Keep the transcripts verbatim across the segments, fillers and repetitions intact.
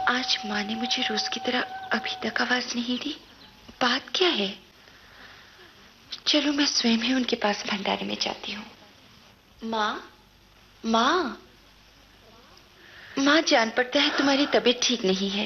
आज माँ ने मुझे रोज की तरह अभी तक आवाज नहीं दी। बात क्या है? चलो मैं स्वयं ही उनके पास भंडारे में जाती हूँ। माँ, माँ, माँ, जान पड़ता है तुम्हारी तबीयत ठीक नहीं है।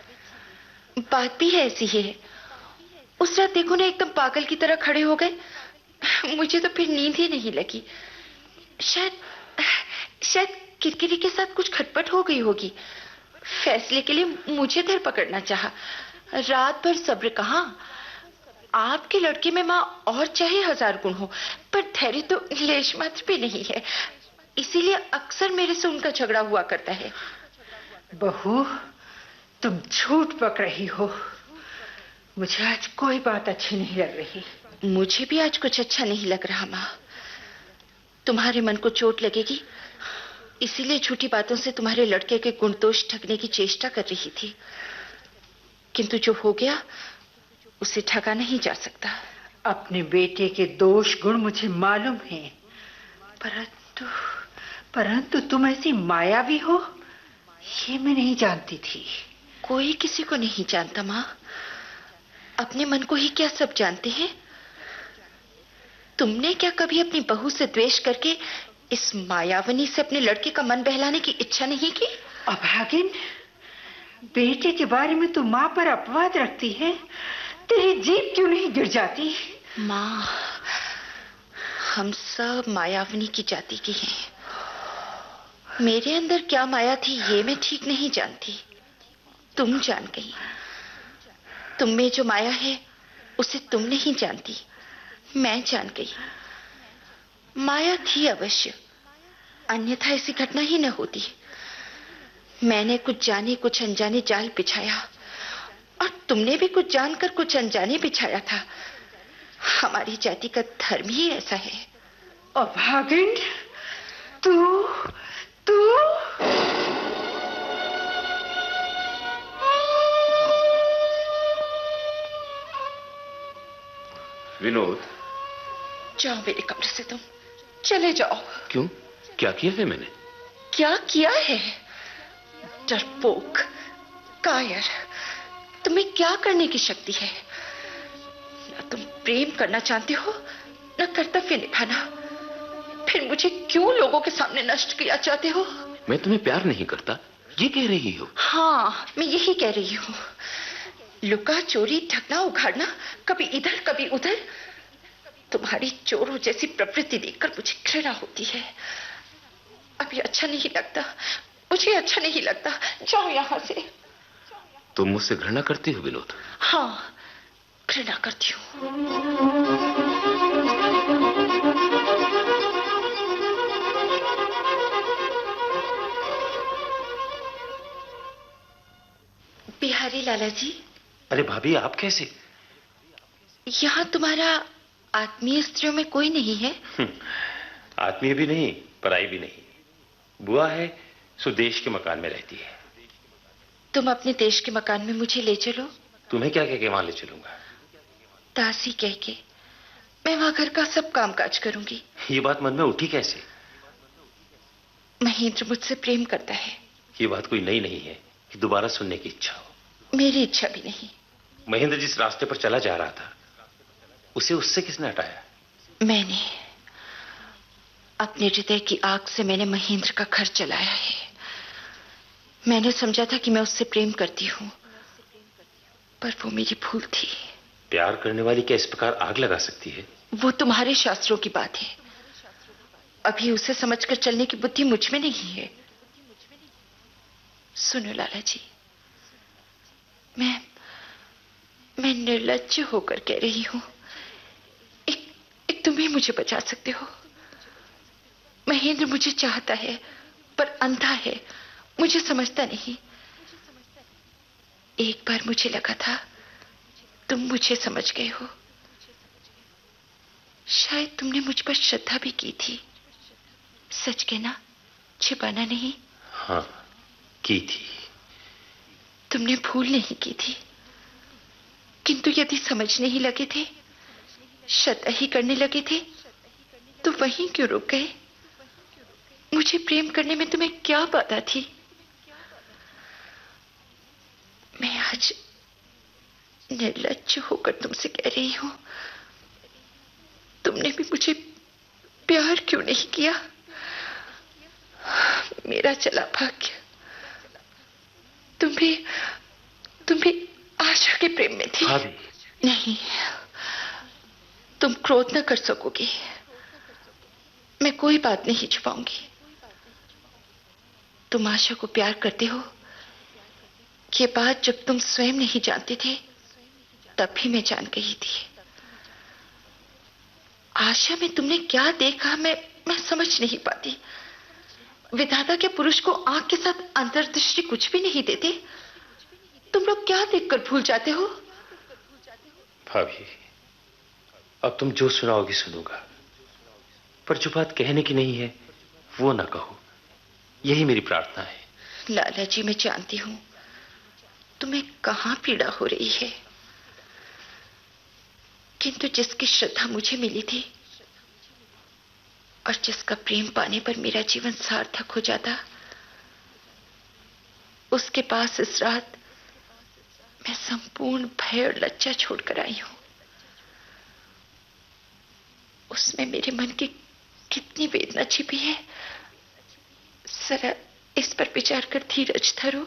बात भी है ऐसी है। उस रात देखो ना, एकदम पागल की तरह खड़े हो गए। मुझे तो फिर नींद ही नहीं लगी। शायद शायद किरकिरी के साथ कुछ खटपट हो गई होगी। फैसले के लिए मुझे धर पकड़ना चाहा। रात भर सब्र कहाँ। आपके लड़के में माँ और चाहे हजार गुण हो, पर धैर्य तो लेश मात्र भी नहीं है। इसीलिए अक्सर मेरे से उनका झगड़ा हुआ करता है। बहू, तुम झूठ बक रही हो। मुझे आज कोई बात अच्छी नहीं लग रही। मुझे भी आज कुछ अच्छा नहीं लग रहा माँ। तुम्हारे मन को चोट लगेगी, इसीलिए झूठी बातों से तुम्हारे लड़के के गुण दोष ढकने की चेष्टा कर रही थी। किंतु जो हो गया उसे ढका नहीं जा सकता। अपने बेटे के दोष गुण मुझे मालूम है, परंतु परंतु तुम ऐसी मायावी हो, ये मैं नहीं जानती थी। कोई किसी को नहीं जानता माँ। अपने मन को ही क्या सब जानते हैं। तुमने क्या कभी अपनी बहू से द्वेष करके इस मायावनी से अपने लड़के का मन बहलाने की इच्छा नहीं की? अभागिन, बेटे के बारे में तू माँ पर अपवाद रखती है। तेरी जीभ क्यों नहीं गिर जाती? माँ, हम सब मायावनी की जाति की हैं। मेरे अंदर क्या माया थी ये मैं ठीक नहीं जानती। तुम जान गई। तुम में जो माया है उसे तुम नहीं जानती, मैं जान गई। माया थी अवश्य, अन्यथा ऐसी घटना ही न होती। मैंने कुछ जाने कुछ अनजाने जाल बिछाया, और तुमने भी कुछ जानकर कुछ अनजाने बिछाया था। हमारी जाति का धर्म ही ऐसा है। अभागिन, तू तू विनोद, जाओ मेरे कमरे से, तुम चले जाओ। क्यों? क्या किया है मैंने? क्या किया है? डरपोक, कायर, तुम्हें क्या करने की शक्ति है? न तुम प्रेम करना जानते हो, न कर्तव्य निभाना। फिर मुझे क्यों लोगों के सामने नष्ट किया चाहते हो? मैं तुम्हें प्यार नहीं करता, ये कह रही हो? हाँ, मैं यही कह रही हूँ। लुका चोरी, ढकना उघाड़ना, कभी इधर कभी उधर। तुम्हारी चोरों जैसी प्रवृत्ति देखकर मुझे घृणा होती है। अभी अच्छा नहीं लगता, मुझे अच्छा नहीं लगता। जाओ यहाँ से। तुम मुझसे घृणा करती हो विनोद? हाँ, घृणा करती हूँ। बिहारी लाला जी। अरे भाभी, आप कैसे? यहाँ तुम्हारा आत्मीय स्त्रियों में कोई नहीं है? आत्मीय भी नहीं, पराई भी नहीं। बुआ है सो देश के मकान में रहती है। तुम अपने देश के मकान में मुझे ले चलो। तुम्हें क्या कह के वहां ले चलूंगा? दासी कह के। मैं वहां घर का सब काम काज करूंगी। ये बात मन में उठी कैसे? महेंद्र मुझसे प्रेम करता है। ये बात कोई नई नहीं है कि दोबारा सुनने की इच्छा हो। मेरी इच्छा भी नहीं। महेंद्र जिस रास्ते पर चला जा रहा था, उसे उससे किसने हटाया? मैंने। अपने हृदय की आग से मैंने महेंद्र का घर जलाया है। मैंने समझा था कि मैं उससे प्रेम करती हूँ, पर वो मेरी भूल थी। प्यार करने वाली क्या इस प्रकार आग लगा सकती है? वो तुम्हारे शास्त्रों की बात है। अभी उसे समझकर चलने की बुद्धि मुझ में नहीं है। सुनो लाला जी, मैं मैं निर्लज्ज होकर कह रही हूं, एक, एक तुम ही मुझे बचा सकते हो। महेंद्र मुझे चाहता है, पर अंधा है, मुझे समझता नहीं। एक बार मुझे लगा था तुम मुझे समझ गए हो। शायद तुमने मुझ पर श्रद्धा भी की थी। सच कहना, छिपाना नहीं। हाँ, की थी। तुमने भूल नहीं की थी, किंतु यदि समझने ही लगे थे, श्रद्धा ही करने लगे थे, तो वहीं क्यों रुक गए? मुझे प्रेम करने में तुम्हें क्या बाधा थी? आज निर्लज्ज होकर तुमसे कह रही हूं, तुमने भी मुझे प्यार क्यों नहीं किया? मेरा चला भाग्य तुम भी तुम भी आशा के प्रेम में थी। भाभी। नहीं, तुम क्रोध न कर सकोगी। मैं कोई बात नहीं छुपाऊंगी। तुम आशा को प्यार करते हो, ये बात जब तुम स्वयं नहीं जानते थे तब भी मैं जान गई थी। आशा में तुमने क्या देखा मैं मैं समझ नहीं पाती। विधाता के पुरुष को आंख के साथ अंतर्दृष्टि कुछ भी नहीं देते। तुम लोग क्या देखकर भूल जाते हो? भाभी, अब तुम जो सुनाओगी सुनूंगा, पर जो बात कहने की नहीं है वो ना कहो, यही मेरी प्रार्थना है। लाला जी, मैं जानती हूं तुम्हें कहां पीड़ा हो रही है, किंतु जिसकी श्रद्धा मुझे मिली थी और जिसका प्रेम पाने पर मेरा जीवन सार्थक हो जाता, उसके पास इस रात मैं संपूर्ण भय और लज्जा छोड़कर आई हूं। उसमें मेरे मन की कितनी वेदना छिपी है, जरा इस पर विचार कर धीरज धरो।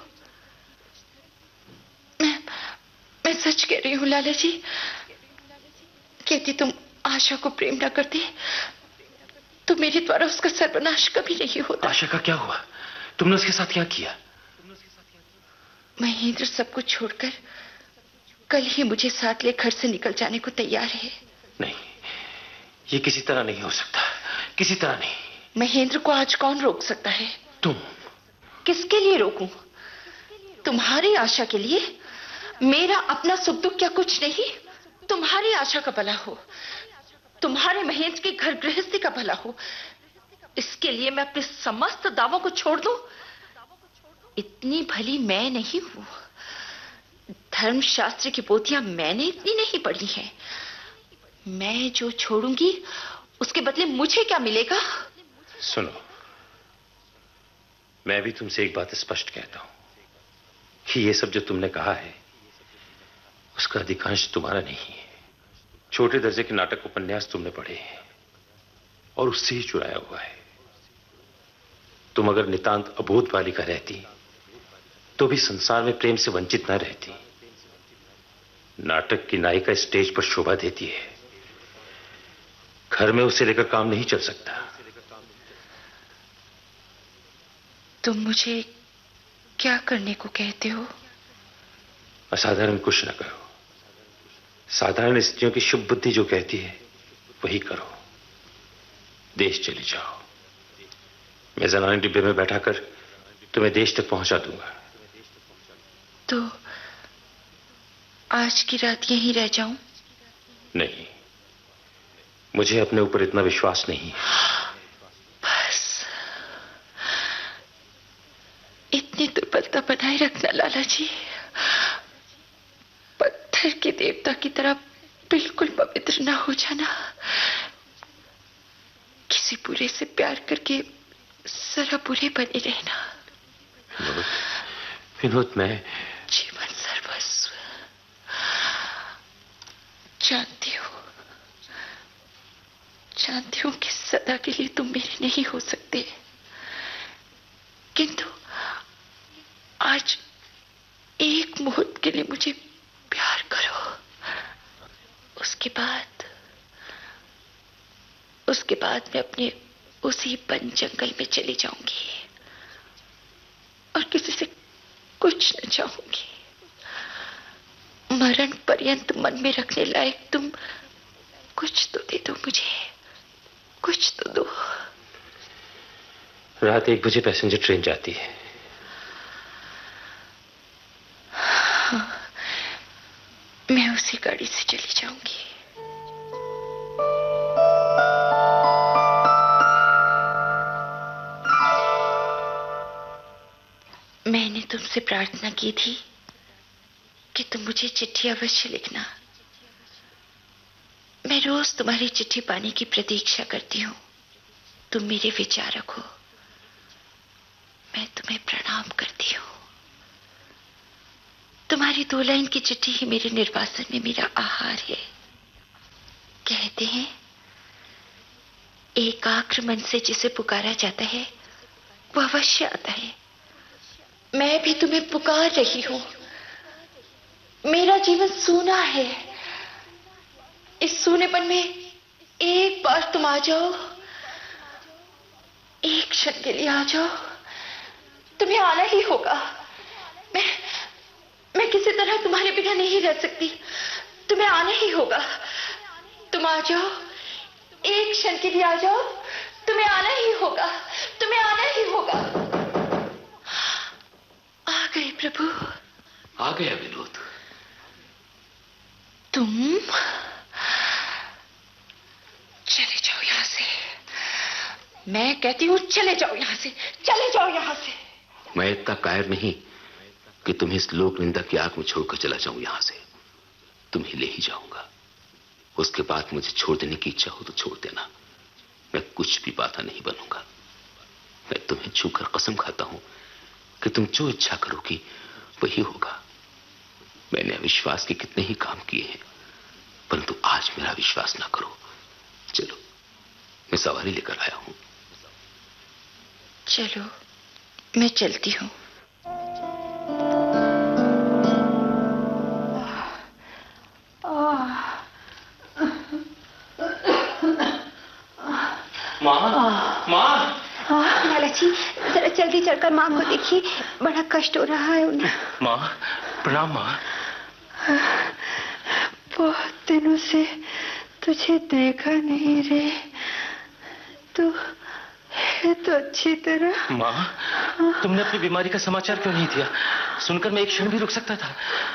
मैं मैं सच कह रही हूं लाला जी। यदि तुम आशा को प्रेम न करते तो मेरे द्वारा उसका सर्वनाश कभी नहीं होता। आशा का क्या हुआ? तुमने उसके साथ क्या किया? महेंद्र सब कुछ छोड़कर कल ही मुझे साथ ले घर से निकल जाने को तैयार है। नहीं, ये किसी तरह नहीं हो सकता, किसी तरह नहीं। महेंद्र को आज कौन रोक सकता है? तुम। किसके लिए रोकूं? तुम्हारी आशा के लिए? मेरा अपना सुख दुख क्या कुछ नहीं? तुम्हारी आशा का भला हो, तुम्हारे महेंद्र के घर गृहस्थी का भला हो, इसके लिए मैं अपने समस्त दावों को छोड़ दूं? इतनी भली मैं नहीं हूं। धर्मशास्त्र की पोथियां मैंने इतनी नहीं पढ़ी हैं। मैं जो छोड़ूंगी उसके बदले मुझे क्या मिलेगा? सुनो, मैं भी तुमसे एक बात स्पष्ट कहता हूं कि ये सब जो तुमने कहा है उसका अधिकांश तुम्हारा नहीं है। छोटे दर्जे के नाटक उपन्यास तुमने पढ़े हैं और उससे ही चुराया हुआ है। तुम अगर नितांत अबोध बालिका रहती तो भी संसार में प्रेम से वंचित न रहती। नाटक की नायिका स्टेज पर शोभा देती है, घर में उसे लेकर काम नहीं चल सकता। तुम मुझे क्या करने को कहते हो? असाधारण कुछ न करो। साधारण स्त्रियों की शुभ बुद्धि जो कहती है वही करो। देश चले जाओ, मैं जनाने डिब्बे में बैठाकर तुम्हें देश तक पहुंचा दूंगा। तो आज की रात यहीं रह जाऊं? नहीं, मुझे अपने ऊपर इतना विश्वास नहीं है। बस इतनी दुर्बलता बनाए रखना लाला जी। पत्थर के देवता की तरह बिल्कुल पवित्र ना हो जाना। किसी बुरे से प्यार करके जरा बुरे बने रहना। विनोद, विनोद, मैं जीवन सर्वस्व जानती हूँ, जानती हूँ कि सदा के लिए तुम मेरे नहीं हो सकते, किंतु आज एक मुहूर्त के लिए मुझे प्यार करो। उसके बाद उसके बाद मैं अपने उसी वन जंगल में चली जाऊंगी और किसी से कुछ न चाहूंगी। मरण पर्यंत मन में रखने लायक तुम कुछ तो दे दो मुझे, कुछ तो दो। रात एक बजे पैसेंजर ट्रेन जाती है। हाँ, मैं उसी गाड़ी से चली जाऊंगी। मैंने तुमसे प्रार्थना की थी कि तुम मुझे चिट्ठी अवश्य लिखना। मैं रोज तुम्हारी चिट्ठी पाने की प्रतीक्षा करती हूं। तुम मेरे विचार रखो। मैं तुम्हें प्रणाम करती हूं। तुम्हारी दो लाइन की चिट्ठी ही मेरे निर्वासन में मेरा आहार है। कहते हैं एकाग्र मन से जिसे पुकारा जाता है वो अवश्य आता है। मैं भी तुम्हें पुकार रही हूं। मेरा जीवन सूना है। इस सूनेपन में एक बार तुम आ जाओ, एक क्षण के लिए आ जाओ। तुम्हें आना ही होगा। मैं मैं किसी तरह तुम्हारे बिना नहीं रह सकती। तुम्हें आना ही होगा। तुम आ जाओ, एक क्षण के लिए आ जाओ। तुम्हें आना ही होगा। तुम्हें आना ही होगा। आ गए प्रभु। आ गया विनोद। तुम चले जाओ यहां से। मैं कहती हूं चले जाओ यहां से। चले जाओ यहां से। मैं इतना कायर नहीं कि तुम्हें इस लोक निंदा की आग में छोड़कर चला जाऊं यहां से। तुम्हें ले ही जाऊंगा। उसके बाद मुझे छोड़ देने की इच्छा हो तो छोड़ देना। मैं कुछ भी बाधा नहीं बनूंगा। मैं तुम्हें छूकर कसम खाता हूं कि तुम जो इच्छा करोगी वही होगा। मैंने अविश्वास के कितने ही काम किए हैं, परंतु आज मेरा विश्वास ना करो। चलो, मैं सवारी लेकर आया हूं। चलो, मैं चलती हूं। माँ, माँ। लाला जी, जरा जल्दी चलकर माँ को देखिए, बड़ा कष्ट हो रहा है उन्हें। माँ, प्रणाम माँ। बहुत दिनों से तुझे देखा नहीं रे। तू है तो अच्छी तरह। माँ, तुमने अपनी बीमारी का समाचार क्यों नहीं दिया? सुनकर मैं एक क्षण भी रुक सकता था।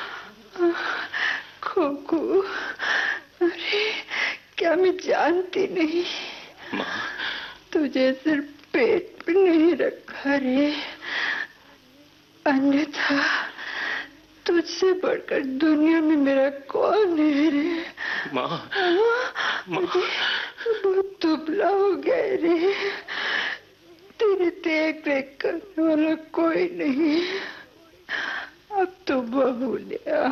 खोकू, अरे क्या मैं जानती नहीं? माँ, तुझे सिर्फ पेट पे नहीं रखा रे, अन्यथा तुझसे बढ़कर दुनिया में मेरा कौन है रे? माँ, माँ। बहुत दुबला हो गया रे। तेरे देख देख करने वाला कोई नहीं। अब तो बहू ले आ,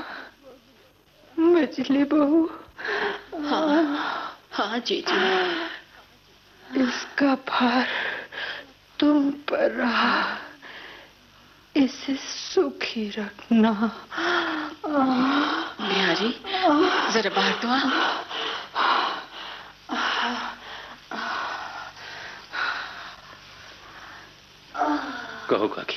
मछली बहू। हाँ हाँ जीजी। इसका भार तुम पर रहा, इसे सुखी रखना। बिहारी, जरा बाहर तो आ। कहो काकी।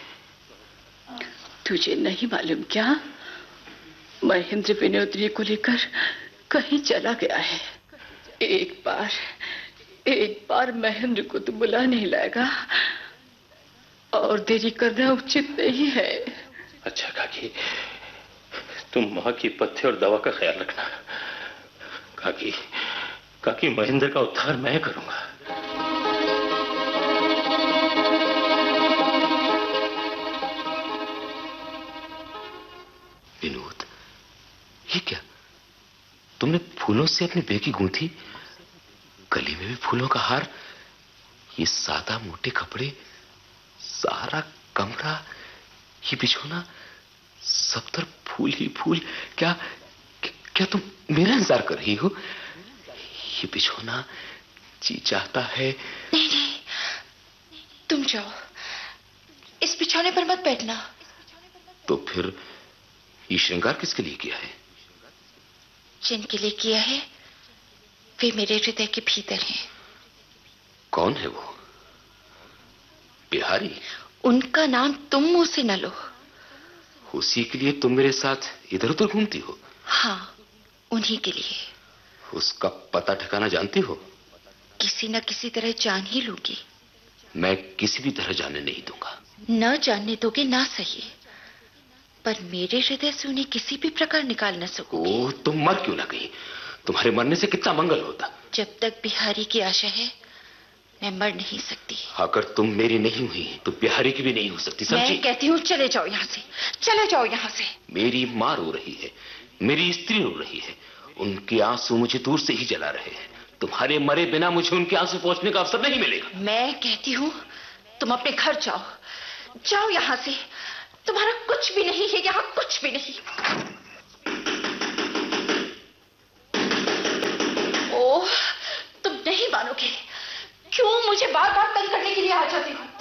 तुझे नहीं मालूम क्या? महेंद्र विनोदनी को लेकर कहीं चला गया है। एक बार एक बार महेंद्र को तो बुला नहीं लाएगा, और देरी करना उचित नहीं है। अच्छा काकी, तुम माँ की पथ्य और दवा का ख्याल रखना। काकी, काकी महेंद्र का उद्धार मैं करूंगा। विनोद, ये क्या? तुमने फूलों से अपनी बेकी गूंथी, गले में भी फूलों का हार, ये सादा मोटे कपड़े, सारा कमरा, ये बिछोना, सब तरफ फूल ही फूल। क्या क्या तुम मेरा इंतजार कर रही हो? ये बिछोना जी चाहता है। नहीं नहीं, तुम जाओ, इस बिछौने पर मत बैठना। तो फिर ये श्रृंगार किसके लिए किया है? जिनके लिए किया है वे मेरे हृदय के भीतर हैं। कौन है वो? बिहारी? उनका नाम तुम मुंह से न लो। उसी के लिए तुम मेरे साथ इधर उधर घूमती हो? हाँ, उन्हीं के लिए। उसका पता ठिकाना जानती हो? किसी न किसी तरह जान ही लूंगी। मैं किसी भी तरह जानने नहीं दूंगा। न जानने दोगे ना सही, पर मेरे हृदय से उन्हें किसी भी प्रकार निकाल न सकोगे। ओ, तुम मर क्यों ना गई? तुम्हारे मरने से कितना मंगल होता। जब तक बिहारी की आशा है मैं मर नहीं सकती। अगर तुम मेरी नहीं हुई तो बिहारी की भी नहीं हो सकती, समझी? मैं कहती हूँ चले जाओ यहाँ से, चले जाओ यहाँ से। मेरी माँ रो रही है, मेरी स्त्री रो रही है, उनके आंसू मुझे दूर से ही जला रहे हैं। तुम्हारे मरे बिना मुझे उनके आंसू पहुंचने का अवसर नहीं मिलेगा। मैं कहती हूँ तुम अपने घर जाओ, जाओ यहाँ से। तुम्हारा कुछ कुछ भी नहीं है, यहाँ कुछ भी नहीं। ओह, तुम नहीं मानोगे क्यों मुझे बार बार तंग करने के लिए आ जाती हो।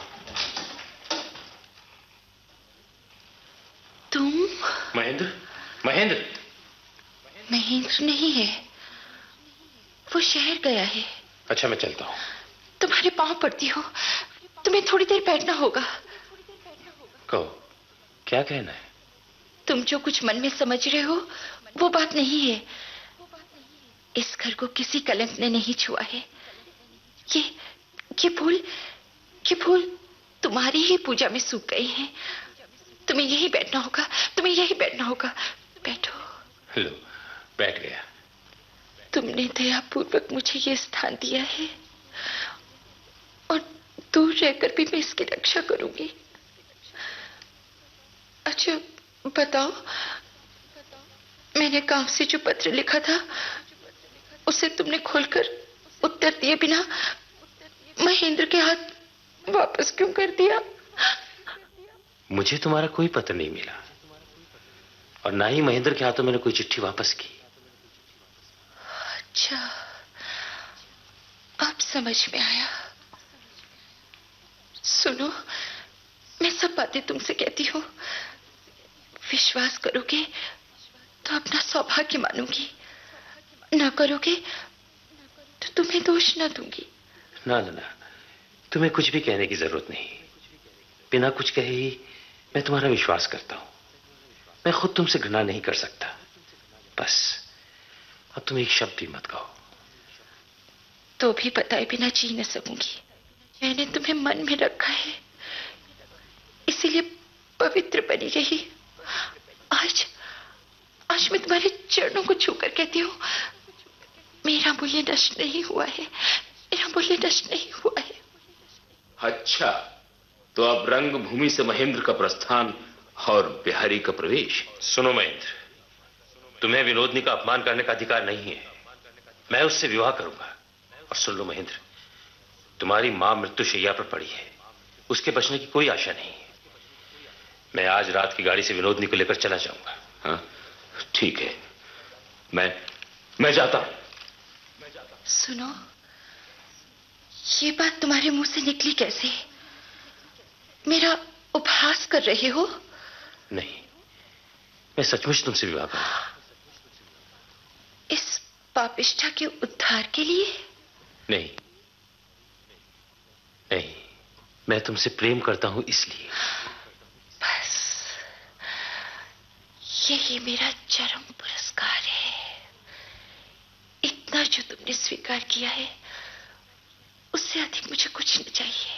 तुम महेंद्र, महेंद्र महेंद्र नहीं है, वो शहर गया है। अच्छा, मैं चलता हूँ। तुम्हारे पांव पड़ती हो, तुम्हें थोड़ी देर बैठना होगा। कहो, क्या कहना है? तुम जो कुछ मन में समझ रहे हो वो बात नहीं है। इस घर को किसी कलंक ने नहीं छुआ है। ये ये फूल ये फूल तुम्हारी ही पूजा में सूख गए हैं। तुम्हें यही बैठना होगा, तुम्हें यही बैठना होगा। बैठो। लो, बैठ गया। तुमने दयापूर्वक मुझे ये स्थान दिया है और दूर रहकर भी मैं इसकी रक्षा करूंगी। अच्छा बताओ, मैंने गांव से जो पत्र लिखा था उसे तुमने खोलकर उत्तर दिए बिना महेंद्र के हाथ वापस क्यों कर दिया? मुझे तुम्हारा कोई पत्र नहीं मिला और ना ही महेंद्र के हाथों मैंने कोई चिट्ठी वापस की। अच्छा, अब समझ में आया। सुनो, मैं सब बातें तुमसे कहती हूँ, विश्वास करोगे तो अपना सौभाग्य मानूंगी, ना करोगे तो तुम्हें दोष ना दूंगी। ना ना ना, तुम्हें कुछ भी कहने की जरूरत नहीं। बिना कुछ कहे ही मैं तुम्हारा विश्वास करता हूं। मैं खुद तुमसे घृणा नहीं कर सकता। बस अब तुम एक शब्द भी मत कहो। तो भी बताए बिना जी न सकूंगी। मैंने तुम्हें मन में रखा है, इसीलिए पवित्र बनी रही। आज आज मैं तुम्हारे चरणों को छूकर कहती हूँ, मेरा मूल्य नष्ट नहीं हुआ है, मेरा मूल्य नष्ट नहीं हुआ है। अच्छा, तो अब रंग भूमि से महेंद्र का प्रस्थान और बिहारी का प्रवेश। सुनो महेंद्र, तुम्हें विनोदनी का अपमान करने का अधिकार नहीं है। मैं उससे विवाह करूंगा। और सुन लो महेंद्र, तुम्हारी मां मृत्युशैया पर पड़ी है, उसके बचने की कोई आशा नहीं है। मैं आज रात की गाड़ी से विनोदनी को लेकर चला जाऊंगा। हाँ ठीक है, मैं मैं जाता हूं। सुनो, ये बात तुम्हारे मुंह से निकली कैसे? मेरा उपहास कर रहे हो? नहीं, मैं सचमुच तुमसे विवाह करूंगा। इस पापिष्ठा के उद्धार के लिए? नहीं नहीं, मैं तुमसे प्रेम करता हूं इसलिए। बस यही मेरा चरम पुरस्कार है। इतना जो तुमने स्वीकार किया है, उससे अधिक मुझे कुछ नहीं चाहिए।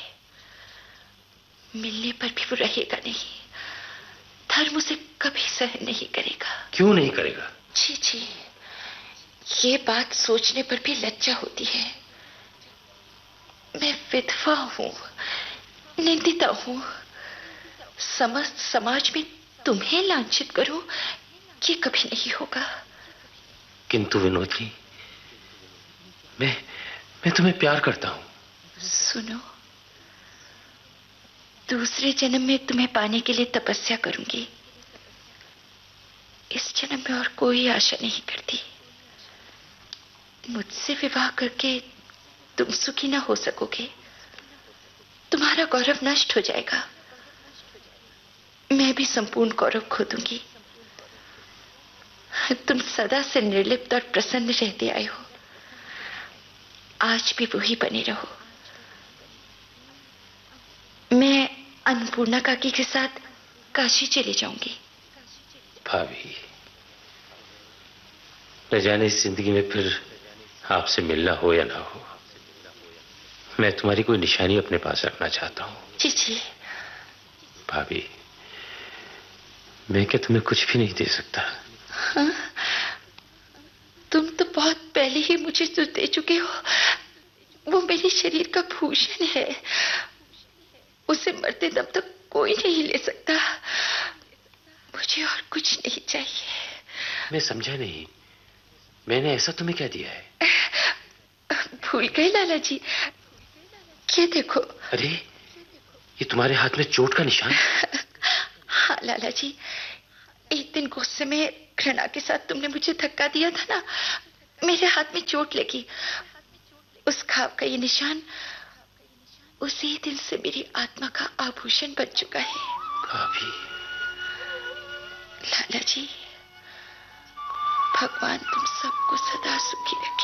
मिलने पर भी वो रहेगा नहीं। धर्म उसे कभी सहन नहीं करेगा। क्यों नहीं करेगा? जी जी, ये बात सोचने पर भी लज्जा होती है। मैं विधवा हूं, निंदिता हूं। समस्त समाज में तुम्हें लांछित करूं, ये कभी नहीं होगा। किंतु विनोदनी, मैं मैं तुम्हें प्यार करता हूं। सुनो, दूसरे जन्म में तुम्हें पाने के लिए तपस्या करूंगी। इस जन्म में और कोई आशा नहीं करती। मुझसे विवाह करके तुम सुखी ना हो सकोगे। तुम्हारा गौरव नष्ट हो जाएगा। मैं भी संपूर्ण गौरव खो दूंगी। तुम सदा से निर्लिप्त और प्रसन्न रहते आए हो, आज भी वही बने रहो। मैं अन्नपूर्णा काकी के साथ काशी चली जाऊंगी। भाभी, न जाने इस जिंदगी में फिर आपसे मिलना हो या ना हो, मैं तुम्हारी कोई निशानी अपने पास रखना चाहता हूं। जी जी। भाभी, मैं क्या तुम्हें कुछ भी नहीं दे सकता? हाँ? तुम तो बहुत पहले ही मुझे जो दे चुके हो, वो मेरे शरीर का भूषण है। उसे मरते दम तक कोई नहीं ले सकता। मुझे और कुछ नहीं चाहिए। मैं समझा नहीं, मैंने ऐसा तुम्हें क्या दिया है? भूल गए लाला जी? ये देखो। अरे, ये तुम्हारे हाथ में चोट का निशान? हाँ लाला जी, एक दिन गुस्से में घृणा के साथ तुमने मुझे धक्का दिया था ना, मेरे हाथ में चोट लगी। उस घाव का ये निशान उसी दिन से मेरी आत्मा का आभूषण बन चुका है। भाभी। लाला जी, भगवान तुम सबको सदा सुखी रखे।